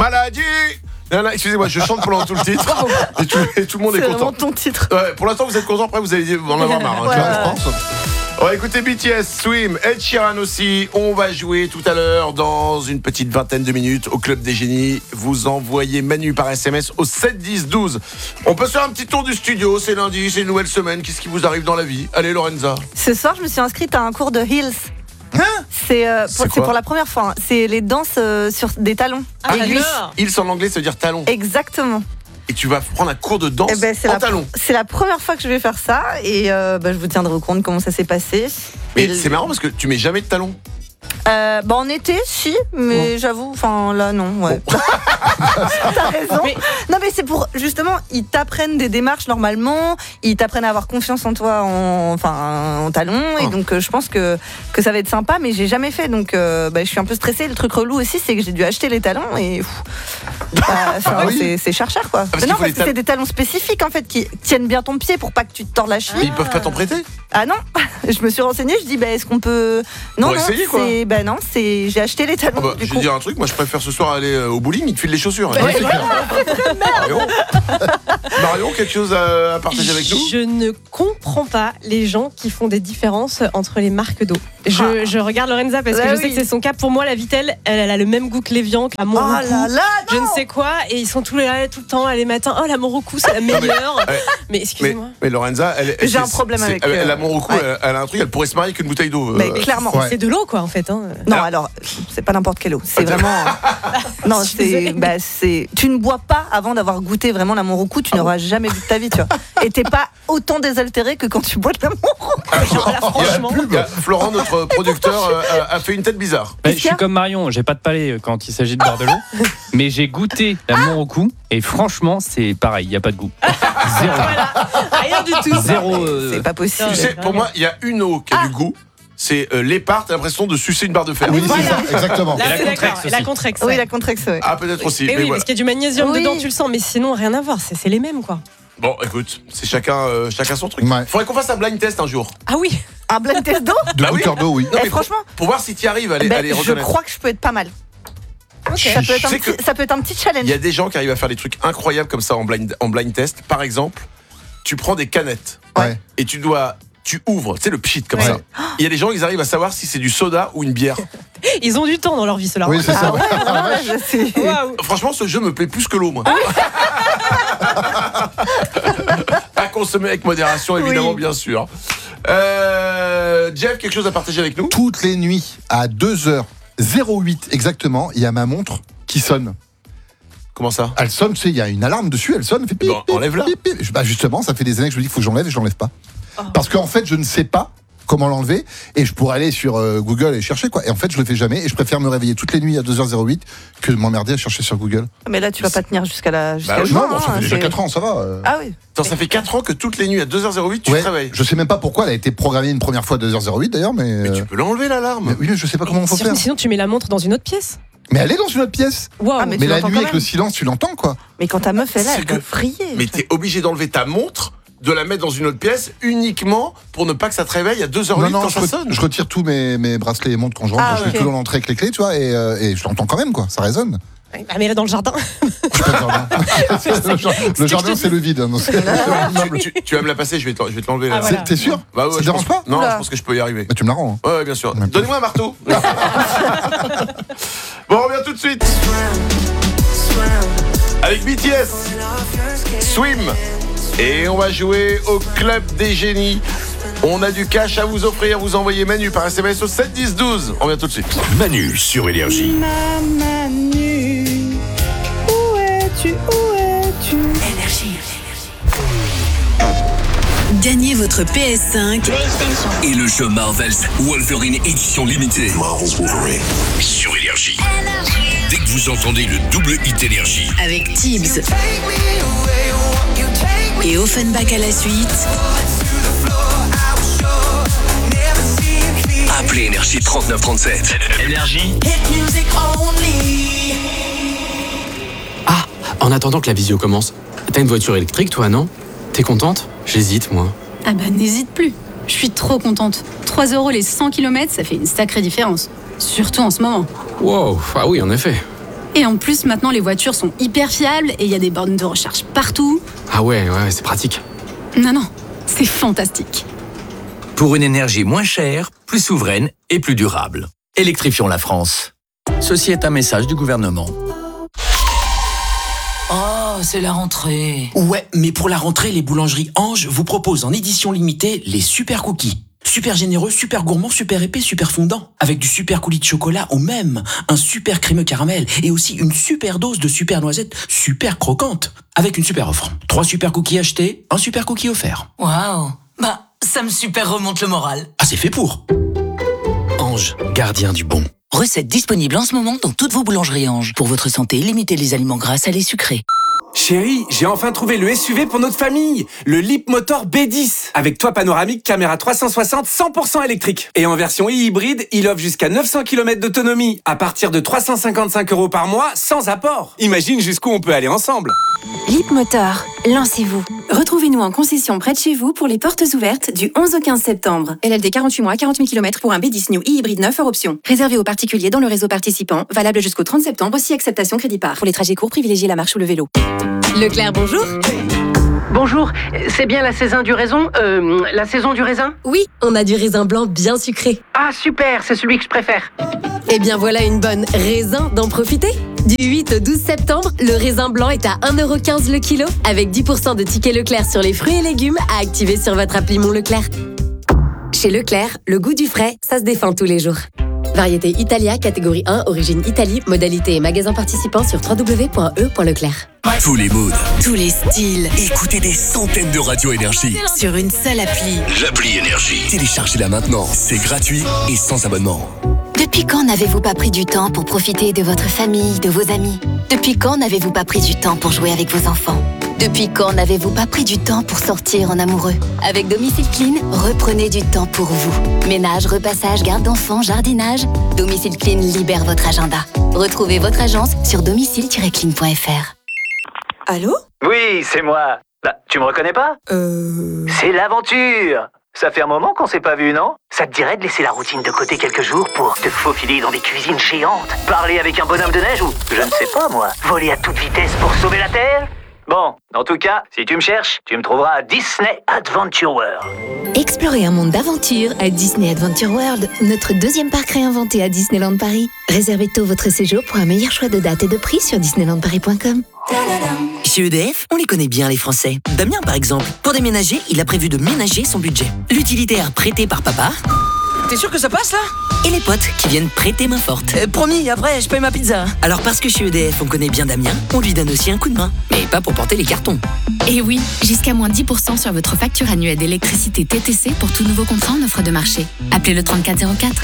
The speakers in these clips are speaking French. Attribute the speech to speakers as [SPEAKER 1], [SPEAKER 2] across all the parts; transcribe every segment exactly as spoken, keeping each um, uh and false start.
[SPEAKER 1] Maladie. Non, non, excusez-moi, je chante pendant tout le titre et tout, et tout le monde
[SPEAKER 2] C'est
[SPEAKER 1] est content.
[SPEAKER 2] vraiment ton titre.
[SPEAKER 1] Ouais, pour l'instant, vous êtes content. Après, vous allez en avoir marre. Hein,
[SPEAKER 2] Ouais,
[SPEAKER 1] tu vois,
[SPEAKER 2] ouais.
[SPEAKER 1] je pense. On va écouter B T S, Swim, Ed Sheeran aussi. On va jouer tout à l'heure dans une petite vingtaine de minutes au Club des Génies. Vous envoyez Manu par S M S au sept dix douze. On peut se faire un petit tour du studio. C'est lundi, c'est une nouvelle semaine. Qu'est-ce qui vous arrive dans la vie? Allez, Lorenza.
[SPEAKER 2] Ce soir, je me suis inscrite à un cours de Heels.
[SPEAKER 3] Hein
[SPEAKER 2] c'est, euh,
[SPEAKER 1] C'est
[SPEAKER 2] pour,
[SPEAKER 1] quoi
[SPEAKER 2] c'est pour la première fois. Hein. C'est les danses euh, sur des talons.
[SPEAKER 4] Ah,
[SPEAKER 2] Aiguilles.
[SPEAKER 4] j'adore.
[SPEAKER 1] Ils en anglais, ça veut dire talon.
[SPEAKER 2] Exactement.
[SPEAKER 1] Et tu vas prendre un cours de danse
[SPEAKER 2] Eh ben, c'est
[SPEAKER 1] en
[SPEAKER 2] la,
[SPEAKER 1] talon.
[SPEAKER 2] c'est la première fois que je vais faire ça et euh, bah, je vous tiendrai au courant de comment ça s'est passé.
[SPEAKER 1] Mais
[SPEAKER 2] Et
[SPEAKER 1] c'est marrant parce que tu mets jamais de talon.
[SPEAKER 2] Euh, bah en été, si, mais j'avoue, enfin là non, ouais. T'as raison.
[SPEAKER 4] Mais-
[SPEAKER 2] Non mais c'est pour justement, ils t'apprennent des démarches normalement, ils t'apprennent à avoir confiance en toi, en, enfin en talons, et
[SPEAKER 1] Oh.
[SPEAKER 2] donc euh, je pense que que ça va être sympa, mais j'ai jamais fait, donc euh, bah, je suis un peu stressée. Le truc relou aussi, c'est que j'ai dû acheter les talons et pff, bah, enfin,
[SPEAKER 1] Ah oui.
[SPEAKER 2] c'est, c'est cher cher quoi.
[SPEAKER 1] parce
[SPEAKER 2] Mais
[SPEAKER 1] qu'il
[SPEAKER 2] non
[SPEAKER 1] faut
[SPEAKER 2] parce
[SPEAKER 1] les
[SPEAKER 2] que
[SPEAKER 1] tal-
[SPEAKER 2] c'est des talons spécifiques en fait qui tiennent bien ton pied pour pas que tu te tords la
[SPEAKER 1] Mais
[SPEAKER 2] cheville.
[SPEAKER 1] ils peuvent pas t'en prêter.
[SPEAKER 2] Ah non, je me suis renseignée, je dis bah est-ce qu'on peut non
[SPEAKER 1] Pour
[SPEAKER 2] non
[SPEAKER 1] essayer, quoi.
[SPEAKER 2] c'est bah non c'est j'ai acheté les talons
[SPEAKER 1] Ah bah,
[SPEAKER 2] du
[SPEAKER 1] je
[SPEAKER 2] coup.
[SPEAKER 1] vais dire un truc, moi je préfère ce soir aller euh, au bowling, ils te filent les chaussures.
[SPEAKER 2] Bah,
[SPEAKER 1] Ouais,
[SPEAKER 2] c'est
[SPEAKER 1] clair. Marion, Marion, quelque chose à, à partager avec nous?
[SPEAKER 4] Je ne comprends pas les gens qui font des différences entre les marques d'eau. Je, je regarde Lorenza parce que
[SPEAKER 2] Bah
[SPEAKER 4] je sais
[SPEAKER 2] oui.
[SPEAKER 4] que c'est son cas. Pour moi, la Vittel, elle, elle a le même goût que l'Evian, que la
[SPEAKER 2] Oh
[SPEAKER 4] Monroku,
[SPEAKER 2] là là,
[SPEAKER 4] je
[SPEAKER 2] non.
[SPEAKER 4] ne sais quoi, et ils sont tous là tout le temps, les matins. Oh, la Monroku, c'est la meilleure.
[SPEAKER 1] Ouais.
[SPEAKER 4] Mais
[SPEAKER 1] Mais,
[SPEAKER 4] excusez-moi.
[SPEAKER 1] mais Lorenza, elle, elle-
[SPEAKER 2] J'ai un
[SPEAKER 1] c'est-
[SPEAKER 2] problème
[SPEAKER 1] c'est-
[SPEAKER 2] avec,
[SPEAKER 1] Elle,
[SPEAKER 2] euh,
[SPEAKER 1] elle a mon recours,
[SPEAKER 2] ouais.
[SPEAKER 1] elle, elle a un truc, elle pourrait se marier avec une bouteille d'eau.
[SPEAKER 2] Mais
[SPEAKER 1] euh,
[SPEAKER 2] clairement.
[SPEAKER 3] ouais.
[SPEAKER 4] C'est de l'eau, quoi, en fait. Hein.
[SPEAKER 2] Non,
[SPEAKER 1] Ah.
[SPEAKER 2] alors, c'est pas n'importe quelle eau. C'est
[SPEAKER 1] Ah,
[SPEAKER 2] vraiment. non,
[SPEAKER 4] Je suis
[SPEAKER 2] c'est,
[SPEAKER 4] désolée.
[SPEAKER 2] bah, c'est. Tu ne bois pas avant d'avoir goûté vraiment la Monroku, tu n'auras jamais vu de ta vie, tu vois. Et t'es pas autant désaltéré que quand tu bois de la Monroku.
[SPEAKER 4] Genre, là, franchement.
[SPEAKER 1] Il y a Florent, notre producteur, euh, a, a fait une tête bizarre.
[SPEAKER 5] Ben,
[SPEAKER 2] Qu'est-ce
[SPEAKER 5] je
[SPEAKER 2] qu'il y
[SPEAKER 5] suis
[SPEAKER 2] a
[SPEAKER 5] comme Marion, j'ai pas de palais quand il s'agit de boire de l'eau, mais j'ai goûté la Monroku et franchement c'est pareil, il y a pas de goût. Zéro.
[SPEAKER 4] Rien du tout.
[SPEAKER 5] Zéro. euh,
[SPEAKER 2] C'est pas possible.
[SPEAKER 1] Tu sais, pour moi, il y a une eau qui a du goût, c'est euh, l'épargne, t'as l'impression de sucer une barre de fer.
[SPEAKER 3] Oui,
[SPEAKER 4] Voilà.
[SPEAKER 3] c'est ça, exactement.
[SPEAKER 4] Là,
[SPEAKER 5] Et la
[SPEAKER 4] c'est
[SPEAKER 5] Contrex
[SPEAKER 4] d'accord.
[SPEAKER 5] aussi.
[SPEAKER 4] La Contrex.
[SPEAKER 2] Oui,
[SPEAKER 4] ouais.
[SPEAKER 2] la Contrex, ouais.
[SPEAKER 1] Ah, peut-être aussi.
[SPEAKER 4] Et
[SPEAKER 1] mais
[SPEAKER 4] oui,
[SPEAKER 1] voilà.
[SPEAKER 4] parce qu'il y a du magnésium
[SPEAKER 2] Oui.
[SPEAKER 4] dedans, tu le sens, mais sinon, rien à voir. C'est, c'est les mêmes, quoi.
[SPEAKER 1] Bon, écoute, c'est chacun, euh, chacun son truc.
[SPEAKER 3] Ouais.
[SPEAKER 1] Faudrait qu'on fasse un blind test un jour.
[SPEAKER 4] Ah oui.
[SPEAKER 2] Un blind test d'eau
[SPEAKER 3] De
[SPEAKER 1] Bah oui.
[SPEAKER 3] goûteur d'eau, oui.
[SPEAKER 1] Non,
[SPEAKER 2] Eh,
[SPEAKER 1] mais pour-
[SPEAKER 2] franchement,
[SPEAKER 1] Pour voir si tu arrives à les,
[SPEAKER 2] ben,
[SPEAKER 1] à les
[SPEAKER 2] je
[SPEAKER 1] reconnaître.
[SPEAKER 2] crois que je peux être pas mal.
[SPEAKER 4] Ok.
[SPEAKER 2] Ça peut, être un
[SPEAKER 1] sais
[SPEAKER 2] petit,
[SPEAKER 1] que-
[SPEAKER 2] ça peut être un petit challenge.
[SPEAKER 1] Il y a des gens qui arrivent à faire des trucs incroyables comme ça en blind, en blind test. Par exemple, tu prends des canettes
[SPEAKER 3] Ouais.
[SPEAKER 1] et tu dois. Tu ouvres, tu sais, le pchit comme
[SPEAKER 4] Ouais.
[SPEAKER 1] ça. Il y a des gens, ils arrivent à savoir si c'est du soda ou une bière.
[SPEAKER 4] Ils ont du temps dans leur vie, ceux-là.
[SPEAKER 3] Oui, c'est ça.
[SPEAKER 2] Ah ouais, vraiment, là, je suis.
[SPEAKER 4] Waouh.
[SPEAKER 1] Franchement, ce jeu me plaît plus que l'eau, moi. À consommer avec modération, évidemment,
[SPEAKER 2] Oui.
[SPEAKER 1] bien sûr. Euh, Jeff, quelque chose à partager avec nous?
[SPEAKER 3] Toutes les nuits, à deux heures zéro huit exactement, il y a ma montre qui sonne.
[SPEAKER 1] Comment ça?
[SPEAKER 3] Elle sonne, tu sais, il y a une alarme dessus, elle sonne, elle fait pip,
[SPEAKER 1] Bon,
[SPEAKER 3] pip,
[SPEAKER 1] enlève-la.
[SPEAKER 3] pip, pip. Je- Bah justement, ça fait des années que je me dis qu'il faut que j'enlève et je l'enlève pas.
[SPEAKER 4] Oh.
[SPEAKER 3] Parce qu'en fait, je ne sais pas comment l'enlever et je pourrais aller sur euh, Google et chercher quoi. Et en fait, je le fais jamais et je préfère me réveiller toutes les nuits à deux heures zéro huit que de m'emmerder à chercher sur Google.
[SPEAKER 2] Mais là, tu vas pas tenir jusqu'à la. Jusqu'à
[SPEAKER 1] Bah
[SPEAKER 2] le
[SPEAKER 1] oui,
[SPEAKER 2] jour,
[SPEAKER 3] non, bon, ça
[SPEAKER 2] hein,
[SPEAKER 3] fait déjà
[SPEAKER 2] c'est-
[SPEAKER 3] quatre ans, ça va. euh.
[SPEAKER 2] Ah oui.
[SPEAKER 1] Attends, ça fait quatre ans que toutes les nuits à deux heures zéro huit, tu
[SPEAKER 3] Ouais,
[SPEAKER 1] te réveilles.
[SPEAKER 3] je sais même pas pourquoi elle a été programmée une première fois à deux heures zéro huit d'ailleurs, mais,
[SPEAKER 1] Mais
[SPEAKER 3] euh,
[SPEAKER 1] tu peux l'enlever, l'alarme.
[SPEAKER 3] mais oui, mais je sais pas comment on faut
[SPEAKER 4] Sinon,
[SPEAKER 3] faire.
[SPEAKER 4] sinon, tu mets la montre dans une autre pièce.
[SPEAKER 3] Mais elle est dans une autre pièce.
[SPEAKER 4] Waouh.
[SPEAKER 2] Ah, mais
[SPEAKER 3] Mais
[SPEAKER 2] tu
[SPEAKER 3] la
[SPEAKER 2] l'entends
[SPEAKER 3] nuit
[SPEAKER 2] quand
[SPEAKER 3] avec
[SPEAKER 2] même.
[SPEAKER 3] le silence, tu l'entends quoi.
[SPEAKER 2] Mais quand ta meuf est là,
[SPEAKER 1] C'est
[SPEAKER 2] elle doit
[SPEAKER 1] que-
[SPEAKER 2] vriller.
[SPEAKER 1] Mais t'es obligé d'enlever ta montre, de la mettre dans une autre pièce, uniquement pour ne pas que ça te réveille à deux heures huit
[SPEAKER 3] Non, non,
[SPEAKER 1] quand
[SPEAKER 3] je,
[SPEAKER 1] ça
[SPEAKER 3] re-
[SPEAKER 1] sonne.
[SPEAKER 3] je retire tous mes, mes bracelets et montres quand je rentre.
[SPEAKER 2] Ah,
[SPEAKER 3] je
[SPEAKER 2] ok.
[SPEAKER 3] fais tout dans l'entrée avec les clés, tu vois, et, euh, et je l'entends quand même, quoi. Ça résonne.
[SPEAKER 4] Ah, mais là, dans le jardin.
[SPEAKER 3] Je suis pas le jardin. le jardin, le jardin, c'est le vide. hein, donc c'est- c'est immeuble.
[SPEAKER 1] Tu, tu- tu vas me la passer, je vais te, je vais te l'enlever là.
[SPEAKER 4] Ah, voilà.
[SPEAKER 3] C'est- T'es sûr
[SPEAKER 1] Bah ouais,
[SPEAKER 3] Ça
[SPEAKER 1] je
[SPEAKER 3] te dérange
[SPEAKER 1] pense-
[SPEAKER 3] pas
[SPEAKER 1] Non,
[SPEAKER 2] Oula.
[SPEAKER 1] je pense que je peux y arriver.
[SPEAKER 3] Bah, tu me la rends. hein.
[SPEAKER 1] Ouais, ouais, bien sûr.
[SPEAKER 3] Ouais.
[SPEAKER 1] Donnez-moi un marteau. Bon, on revient tout de suite. Avec B T S, Swim. Et on va jouer au Club des Génies. On a du cash à vous offrir. Vous envoyez Manu par S M S au sept dix douze. On revient tout de suite.
[SPEAKER 6] Manu sur Énergie.
[SPEAKER 2] Manu, où es-tu, où es-tu?
[SPEAKER 7] Gagnez votre P S cinq
[SPEAKER 6] Et le jeu Marvel's Wolverine édition limitée. Marvel's Wolverine. Sur Énergie. Dès que vous entendez le double hit Énergie,
[SPEAKER 7] avec Tibbs et Offenbach à la suite,
[SPEAKER 6] appelez Énergie trente-neuf trente-sept.
[SPEAKER 8] Énergie.
[SPEAKER 9] Ah, en attendant que la visio commence, t'as une voiture électrique toi, non? T'es contente? J'hésite, moi.
[SPEAKER 10] Ah bah n'hésite plus, je suis trop contente. trois euros les cent kilomètres, ça fait une sacrée différence. Surtout en ce moment.
[SPEAKER 9] Wow, ah oui, en effet.
[SPEAKER 10] Et en plus, maintenant, les voitures sont hyper fiables et il y a des bornes de recharge partout.
[SPEAKER 9] Ah ouais, ouais, c'est pratique.
[SPEAKER 10] Non, non, c'est fantastique.
[SPEAKER 6] Pour une énergie moins chère, plus souveraine et plus durable. Électrifions la France. Ceci est un message du gouvernement.
[SPEAKER 8] Oh, c'est la rentrée. Ouais, mais pour la rentrée, les boulangeries Ange vous proposent en édition limitée les super cookies. Super généreux, super gourmand, super épais, super fondant. Avec du super coulis de chocolat ou même un super crémeux caramel. Et aussi une super dose de super noisettes super croquante. Avec une super offre. Trois super cookies achetés, un super cookie offert.
[SPEAKER 11] Waouh. Bah, ça me super remonte le moral.
[SPEAKER 8] Ah, c'est fait pour. Ange, gardien du bon.
[SPEAKER 11] Recette disponible en ce moment dans toutes vos boulangeries Ange. Pour votre santé, limitez les aliments gras, salés, sucrés.
[SPEAKER 12] Chérie, j'ai enfin trouvé le S U V pour notre famille, le Leapmotor B dix, avec toit panoramique, caméra trois cent soixante, cent pour cent électrique. Et en version e-hybride, il offre jusqu'à neuf cents kilomètres d'autonomie, à partir de trois cent cinquante-cinq euros par mois, sans apport. Imagine jusqu'où on peut aller ensemble.
[SPEAKER 13] Leapmotor, lancez-vous. Retrouvez-nous en concession près de chez vous pour les portes ouvertes du onze au quinze septembre. L L D quarante-huit mois, quarante mille kilomètres pour un B dix New e-hybride neuf hors option. Réservé aux particuliers dans le réseau participant, valable jusqu'au trente septembre si acceptation crédit par. Pour les trajets courts, privilégiez la marche ou le vélo.
[SPEAKER 14] Leclerc, bonjour. Bonjour, c'est bien la saison du raisin euh, la saison du raisin?
[SPEAKER 13] Oui, on a du raisin blanc bien sucré.
[SPEAKER 14] Ah super, c'est celui que je préfère.
[SPEAKER 13] Eh bien voilà une bonne raisin d'en profiter. Du huit au douze septembre, le raisin blanc est à un euro quinze le kilo, avec dix pour cent de tickets Leclerc sur les fruits et légumes à activer sur votre appli Mon Leclerc. Chez Leclerc, le goût du frais, ça se défend tous les jours. Variété Italia, catégorie un, origine Italie, modalité et magasin participant sur w w w point e point leclerc.
[SPEAKER 6] Tous les moods,
[SPEAKER 7] Tous les styles.
[SPEAKER 6] écoutez des centaines de radios Énergie.
[SPEAKER 7] Sur une seule appli.
[SPEAKER 6] L'appli Énergie. Téléchargez-la maintenant. C'est gratuit et sans abonnement.
[SPEAKER 7] Depuis quand n'avez-vous pas pris du temps pour profiter de votre famille, de vos amis? Depuis quand n'avez-vous pas pris du temps pour jouer avec vos enfants? Depuis quand n'avez-vous pas pris du temps pour sortir en amoureux? Avec Domicile Clean, reprenez du temps pour vous. Ménage, repassage, garde d'enfants, jardinage. Domicile Clean libère votre agenda. Retrouvez votre agence sur domicile tiret clean point f r.
[SPEAKER 15] Allô? Oui, c'est moi. Bah, tu me reconnais pas? Euh... C'est l'aventure. Ça fait un moment qu'on s'est pas vu, non? Ça te dirait de laisser la routine de côté quelques jours pour te faufiler dans des cuisines géantes, parler avec un bonhomme de neige ou, je ne sais pas moi, voler à toute vitesse pour sauver la Terre? Bon, en tout cas, si tu me cherches, tu me trouveras à Disney Adventure World.
[SPEAKER 16] Explorez un monde d'aventure à Disney Adventure World, notre deuxième parc réinventé à Disneyland Paris. Réservez tôt votre séjour pour un meilleur choix de date et de prix sur disneyland paris point com.
[SPEAKER 11] Chez E D F, on les connaît bien les Français. Damien par exemple, pour déménager, il a prévu de ménager son budget. L'utilitaire prêté par papa.
[SPEAKER 14] T'es sûr que ça passe là?
[SPEAKER 11] Et les potes qui viennent prêter main forte.
[SPEAKER 14] euh, Promis, après je paye ma pizza.
[SPEAKER 11] Alors parce que chez E D F on connaît bien Damien, on lui donne aussi un coup de main. Mais pas pour porter les cartons.
[SPEAKER 17] Et oui, jusqu'à moins dix pour cent sur votre facture annuelle d'électricité T T C pour tout nouveau contrat en offre de marché. Appelez le trente-quatre zéro quatre.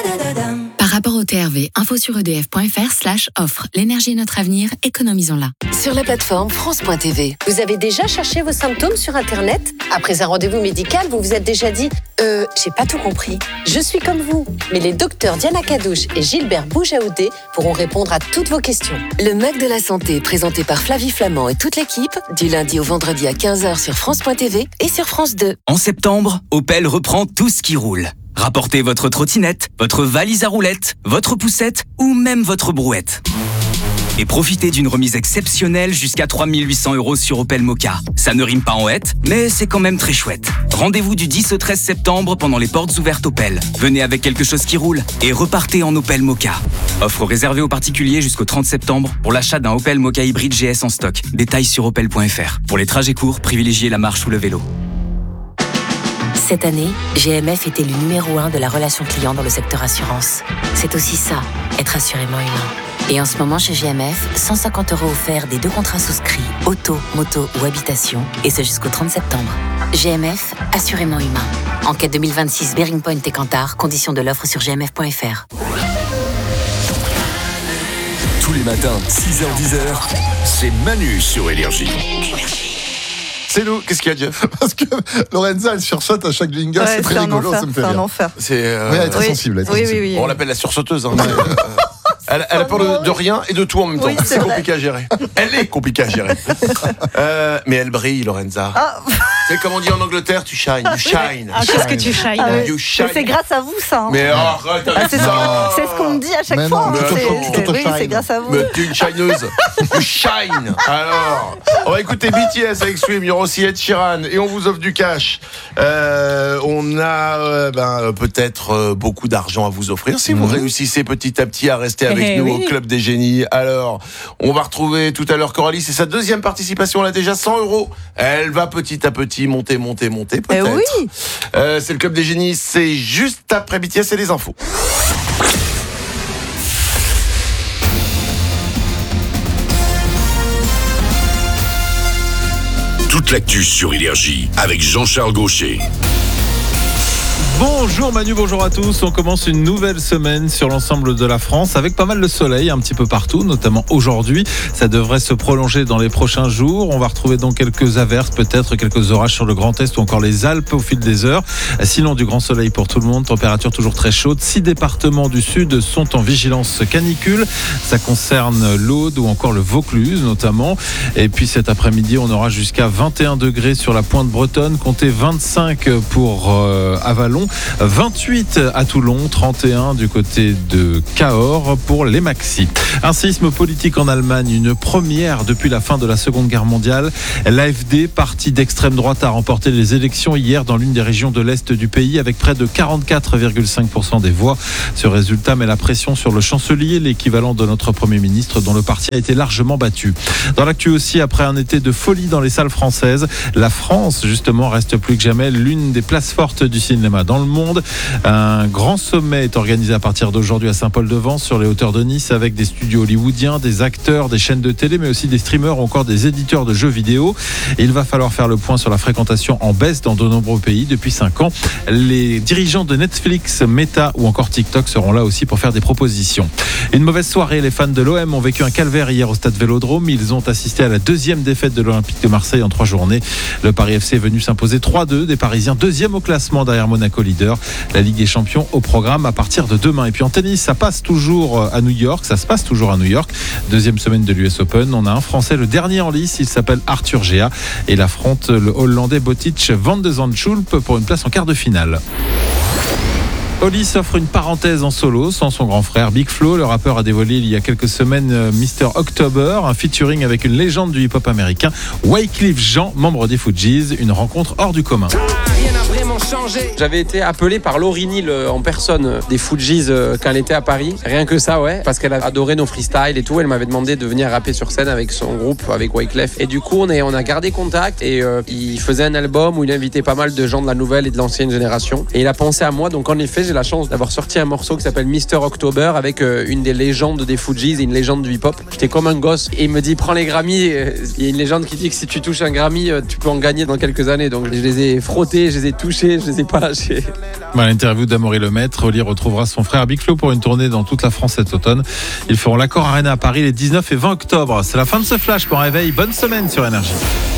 [SPEAKER 17] Par rapport au T R V, info sur edf point f r slash offre. L'énergie est notre avenir, économisons-la.
[SPEAKER 13] Sur la plateforme France point T V, vous avez déjà cherché vos symptômes sur Internet? Après un rendez-vous médical, vous vous êtes déjà dit « Euh, j'ai pas tout compris. Je suis comme vous. » Mais les docteurs Diana Cadouche et Gilbert Boujaoudé pourront répondre à toutes vos questions. Le Mug de la Santé, présenté par Flavie Flamand et toute l'équipe, du lundi au vendredi à quinze heures sur France point T V et sur France deux.
[SPEAKER 18] En septembre, Opel reprend tout ce qui roule. Rapportez votre trottinette, votre valise à roulettes, votre poussette ou même votre brouette. Et profitez d'une remise exceptionnelle jusqu'à trois mille huit cents euros sur Opel Mokka. Ça ne rime pas en hête, mais c'est quand même très chouette. Rendez-vous du dix au treize septembre pendant les portes ouvertes Opel. Venez avec quelque chose qui roule et repartez en Opel Mokka. Offre réservée aux particuliers jusqu'au trente septembre pour l'achat d'un Opel Mokka hybride G S en stock. Détails sur opel point f r. Pour les trajets courts, privilégiez la marche ou le vélo.
[SPEAKER 19] Cette année, G M F était le numéro un de la relation client dans le secteur assurance. C'est aussi ça, être assurément humain. Et en ce moment chez G M F, cent cinquante euros offerts des deux contrats souscrits, auto, moto ou habitation, et ce jusqu'au trente septembre. G M F, assurément humain. Enquête deux mille vingt-six, Bearing Point et Kantar, conditions de l'offre sur g m f point f r.
[SPEAKER 6] Tous les matins, six heures dix heures, c'est Manu sur Énergie.
[SPEAKER 1] C'est nous, qu'est-ce qu'il y a, Jeff?
[SPEAKER 3] Parce que Lorenza, elle sursaute à chaque jingle,
[SPEAKER 2] Ouais,
[SPEAKER 3] c'est très
[SPEAKER 2] c'est un
[SPEAKER 3] rigolo,
[SPEAKER 2] enfer,
[SPEAKER 3] ça me fait
[SPEAKER 2] c'est un
[SPEAKER 3] rire.
[SPEAKER 2] enfer.
[SPEAKER 1] C'est, euh,
[SPEAKER 3] Oui, elle est très
[SPEAKER 2] Oui.
[SPEAKER 3] sensible. Elle est très
[SPEAKER 2] Oui,
[SPEAKER 3] sensible.
[SPEAKER 2] oui, oui.
[SPEAKER 1] On l'appelle la sursauteuse. Hein, mais, euh, elle, elle a peur de, de rien et de tout en même temps.
[SPEAKER 2] Oui, c'est
[SPEAKER 1] c'est
[SPEAKER 2] vrai.
[SPEAKER 1] compliqué à gérer. Elle est compliquée à gérer. Euh, mais elle brille, Lorenza.
[SPEAKER 2] Ah.
[SPEAKER 1] C'est comme on dit en Angleterre, tu shine, you shine.
[SPEAKER 4] Ah, qu'est-ce que tu shines
[SPEAKER 2] Ah,
[SPEAKER 1] You
[SPEAKER 2] mais
[SPEAKER 1] shine.
[SPEAKER 2] c'est grâce à vous, ça. hein.
[SPEAKER 1] Mais arrête
[SPEAKER 2] Ah,
[SPEAKER 1] avec
[SPEAKER 2] c'est,
[SPEAKER 1] ça.
[SPEAKER 2] c'est ce qu'on me dit à chaque
[SPEAKER 3] Mais
[SPEAKER 2] fois.
[SPEAKER 3] non,
[SPEAKER 2] hein.
[SPEAKER 3] mais
[SPEAKER 2] C'est-
[SPEAKER 3] tout-
[SPEAKER 2] c'est-
[SPEAKER 3] tout au
[SPEAKER 2] oui,
[SPEAKER 3] shine.
[SPEAKER 2] c'est grâce à vous.
[SPEAKER 1] Mais t'es une shineuse. You shine. Alors, on va écouter B T S avec Swim. Il y aura aussi Ed Sheeran et on vous offre du cash. Euh, on a euh, ben, peut-être euh, beaucoup d'argent à vous offrir si vous réussissez petit à petit à rester avec
[SPEAKER 4] Eh
[SPEAKER 1] nous
[SPEAKER 4] oui.
[SPEAKER 1] au Club des Génies. Alors, on va retrouver tout à l'heure Coralie. C'est sa deuxième participation. Elle a déjà cent euros. Elle va petit à petit monter, monter, monter.
[SPEAKER 2] Eh
[SPEAKER 1] Peut-être.
[SPEAKER 2] oui.
[SPEAKER 1] Euh, c'est le Club des Génies. C'est juste après B T S et les infos.
[SPEAKER 6] Toute l'actu sur Énergie avec Jean-Charles Gaucher.
[SPEAKER 20] Bonjour Manu, bonjour à tous. On commence une nouvelle semaine sur l'ensemble de la France avec pas mal de soleil un petit peu partout, notamment aujourd'hui. Ça devrait se prolonger dans les prochains jours. On va retrouver donc quelques averses, peut-être quelques orages sur le Grand Est ou encore les Alpes au fil des heures. Sinon, du grand soleil pour tout le monde. Température toujours très chaude. Six départements du sud sont en vigilance canicule. Ça concerne l'Aude ou encore le Vaucluse notamment. Et puis cet après-midi, on aura jusqu'à vingt et un degrés sur la pointe bretonne. Comptez vingt-cinq pour euh, Avalon. vingt-huit à Toulon, trente et un du côté de Cahors pour les maxis. Un séisme politique en Allemagne, une première depuis la fin de la Seconde Guerre mondiale. L'A F D, parti d'extrême droite, a remporté les élections hier dans l'une des régions de l'Est du pays avec près de quarante-quatre virgule cinq pour cent des voix. Ce résultat met la pression sur le chancelier, l'équivalent de notre Premier ministre, dont le parti a été largement battu. Dans l'actu aussi, après un été de folie dans les salles françaises, la France, justement, reste plus que jamais l'une des places fortes du cinéma dans le monde. Un grand sommet est organisé à partir d'aujourd'hui à Saint-Paul-de-Vence sur les hauteurs de Nice avec des studios hollywoodiens, des acteurs, des chaînes de télé mais aussi des streamers ou encore des éditeurs de jeux vidéo. Et il va falloir faire le point sur la fréquentation en baisse dans de nombreux pays depuis cinq ans. Les dirigeants de Netflix, Meta ou encore TikTok seront là aussi pour faire des propositions. Une mauvaise soirée, les fans de l'O M ont vécu un calvaire hier au stade Vélodrome. Ils ont assisté à la deuxième défaite de l'Olympique de Marseille en trois journées. Le Paris F C est venu s'imposer trois deux, des Parisiens deuxième au classement derrière Monaco leader. La Ligue des Champions au programme à partir de demain. Et puis en tennis, ça passe toujours à New York. Ça se passe toujours à New York. Deuxième semaine de l'U S Open. On a un Français, le dernier en lice. Il s'appelle Arthur Géa. Et il affronte le Hollandais Botic van de Zandschulp pour une place en quart de finale. Oli s'offre une parenthèse en solo sans son grand frère Big Flo. Le rappeur a dévoilé il y a quelques semaines mister October, un featuring avec une légende du hip-hop américain, Wyclef Jean, membre des Fugees. Une rencontre hors du commun.
[SPEAKER 21] J'avais été appelé par Lauryn Hill en personne des Fugees quand elle était à Paris. Rien que ça, ouais, parce qu'elle a adoré nos freestyles et tout. Elle m'avait demandé de venir rapper sur scène avec son groupe, avec Wyclef. Et du coup, on, est, on a gardé contact et euh, il faisait un album où il invitait pas mal de gens de la nouvelle et de l'ancienne génération. Et il a pensé à moi, donc en effet, j'ai la chance d'avoir sorti un morceau qui s'appelle mister October avec euh, une des légendes des Fugees et une légende du hip-hop. J'étais comme un gosse et il me dit prends les Grammys. Il y a une légende qui dit que si tu touches un Grammy, tu peux en gagner dans quelques années. Donc je les ai frottés, je les ai touchés, je les ai pas lâchés.
[SPEAKER 20] À l'interview d'Amaury Lemaître, Oli retrouvera son frère Big Flo pour une tournée dans toute la France cet automne. Ils feront l'Accor Arena à Paris les dix-neuf et vingt octobre. C'est la fin de ce flash pour un réveil. Bonne semaine sur Énergie.